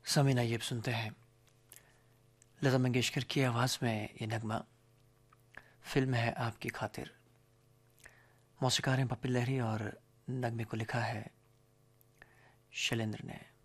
समीना ये सुनते हैं लता मंगेशकर की आवाज़ में ये नगमा। फिल्म है आपकी खातिर। मौसीकार हैं पप्पी लहरी और नगमे को लिखा है शैलेंद्र ने।